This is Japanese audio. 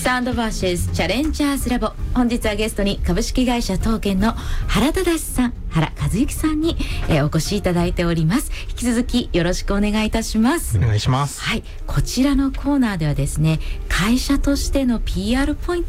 サウンドバーシェスチャレンジャーズラボ、本日はゲストに株式会社東建の原忠さん、原和幸さんに、お越しいただいております。引き続きよろしくお願いいたします。 お願いします。 はい、こちらのコーナーではですね、会社としての PR ポイン